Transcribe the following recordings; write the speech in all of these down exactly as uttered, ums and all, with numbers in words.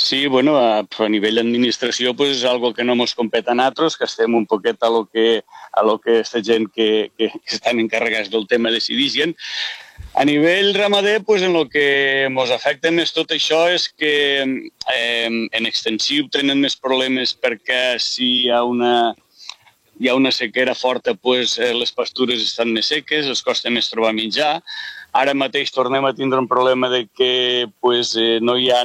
Sí, bueno, a, a nivell d'administració pues, és algo que no ens compete a nosaltres, que estem un poquet a lo que, a lo que esta gent que, que estan encarregats del tema decidixen. A nivell ramader, pues, en el que ens afecta més tot això és que eh, en extensiu tenen més problemes perquè si hi ha una, hi ha una sequera forta, pues, les pastures estan més seques, els costa més trobar menjar. Ara mateix tornem a tindre un problema de que pues, eh, no hi ha...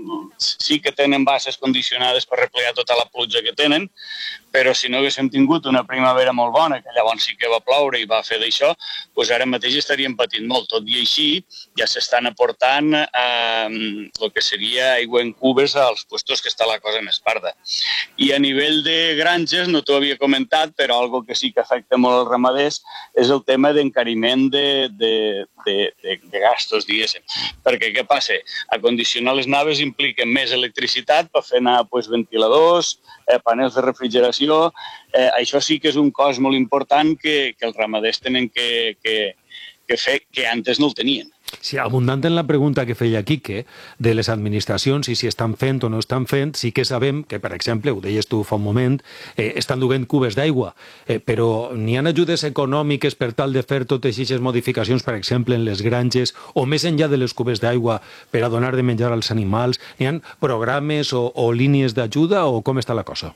Sí que tenen bases condicionades per replegar tota la pluja que tenen, però si no haguéssim tingut una primavera molt bona, que llavors sí que va ploure i va fer d'això, doncs ara mateix estaríem patint molt. Tot i així, ja s'estan aportant eh, el que seria aigua en cubes als puestos que està la cosa més parda. I a nivell de granges, no t'ho havia comentat, però algo que sí que afecta molt als ramaders és el tema d'encariment de, de, de, de, de gastos, diguéssim. Perquè què passa? Acondicionar les naves implica més electricitat per fer anar pues, ventiladors, eh, panels de refrigeració. Eh, això sí que és un cost molt important que, que els ramaders tenen que, que, que fer, que antes no el tenien. Sí, abundant en la pregunta que feia Quique de les administracions i si estan fent o no estan fent, sí que sabem que, per exemple, ho deies tu fa un moment, eh, estan duent cubes d'aigua, eh, però n'hi ha ajudes econòmiques per tal de fer totes aquestes modificacions, per exemple, en les granges, o més enllà de les cubes d'aigua per a donar de menjar als animals? N'hi ha programes o, o línies d'ajuda o com està la cosa?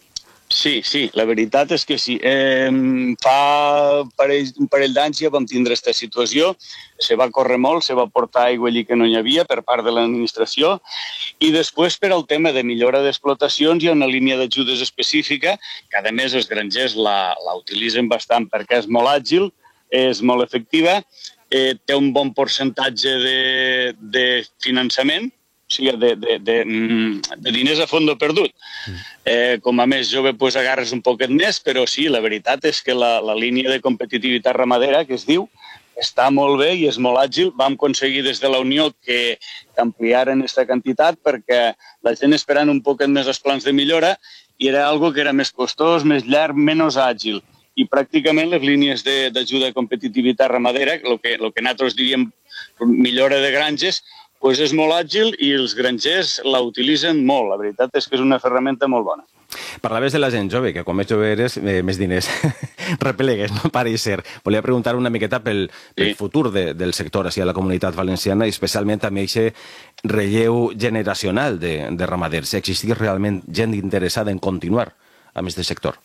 Sí, sí, la veritat és que sí. Eh, fa un parell, un parell d'anys ja vam tindre aquesta situació, se va córrer molt, se va portar aigua allí que no hi havia per part de l'administració i després per al tema de millora d'explotacions hi ha una línia d'ajudes específica que a més els grangers la, la utilitzen bastant perquè és molt àgil, és molt efectiva, eh, té un bon percentatge de, de finançament, o sigui, de, de, de, de diners a fondo perdut. Eh, com a més jove pues, agarres un poquet més, però sí, la veritat és que la, la línia de competitivitat ramadera, que es diu, està molt bé i és molt àgil. Vam aconseguir des de la Unió que ampliaren aquesta quantitat perquè la gent esperant un poquet més els plans de millora i era algo que era més costós, més llarg, menys àgil. I pràcticament les línies d'ajuda a competitivitat ramadera, el que, el que nosaltres diríem millora de granges, pues és molt àgil i els grangers la utilitzen molt. La veritat és que és una ferramenta molt bona. Parlaves de la gent jove, que com més jove eres, eh, més diners replegues, no pareix ser. Volia preguntar una miqueta pel, pel sí. futur de, del sector així a la comunitat valenciana i especialment també aquest relleu generacional de, de ramaders. Existeix realment gent interessada en continuar amb aquest sector?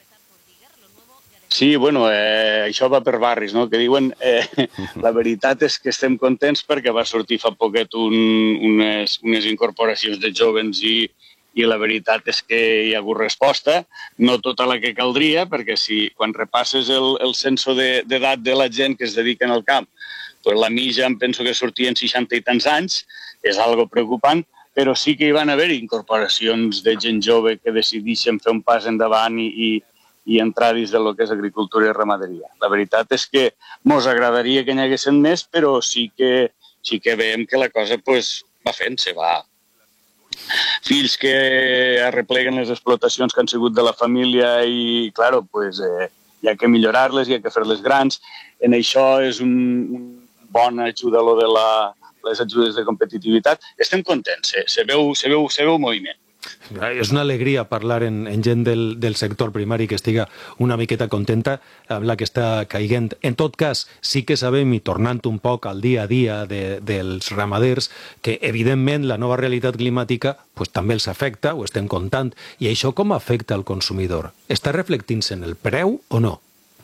Sí, bueno, eh, això va per barris, no? Que diuen, eh, la veritat és que estem contents perquè va sortir fa poquet un, unes, unes incorporacions de jovens i, i la veritat és que hi ha hagut resposta, no tota la que caldria, perquè si quan repasses el, el censo d'edat de, de la gent que es dedica al camp, pues la mitja em penso que sortien seixanta i tants anys, és algo preocupant, però sí que hi van haver incorporacions de gent jove que decideixen fer un pas endavant i, i i entrar dins del que és agricultura i ramaderia. La veritat és que ens agradaria que n'hi haguessin més, però sí que, sí que veiem que la cosa pues, va fent-se, va. Fills que arrepleguen les explotacions que han sigut de la família i, clar, pues, eh, hi ha que millorar-les, hi ha que fer-les grans. En això és un, un bon ajuda lo de la, les ajudes de competitivitat. Estem contents, eh? se, veu, se, veu, se veu moviment. És una alegria parlar en, en gent del, del sector primari que estiga una miqueta contenta amb la que està caiguent. En tot cas, sí que sabem, i tornant un poc al dia a dia de, dels ramaders, que evidentment la nova realitat climàtica pues, també els afecta, ho estem comptant, i això com afecta al consumidor? Està reflectint-se en el preu o no?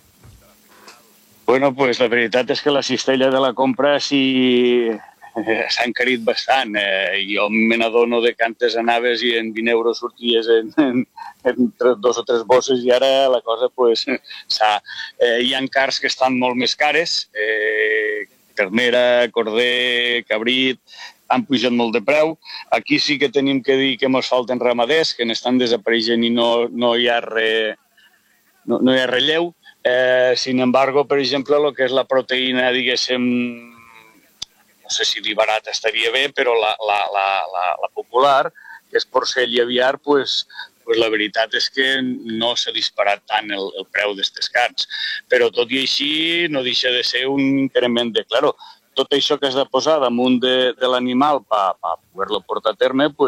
Bueno, pues la veritat és que la cistella de la compra sí... s'ha encarit bastant. Eh, jo me n'adono de que antes anaves i en vint euros sorties en, en, en dos o tres bosses i ara la cosa pues, s'ha... Eh, hi ha cars que estan molt més cares, eh, ternera, corder, cabrit, han pujat molt de preu. Aquí sí que tenim que dir que ens falten ramaders, que n'estan desapareixent i no, no, hi ha re, no, no hi ha relleu. Eh, sin embargo, per exemple, el que és la proteïna, diguéssim, no sé si dir barat estaria bé, però la, la, la, la, la popular, que és porcell i aviar, pues, pues la veritat és que no s'ha disparat tant el, el preu d'aquestes carns. Però tot i així no deixa de ser un increment de... Claro, tot això que has de posar damunt de, de l'animal per poder-lo portar a terme, pues,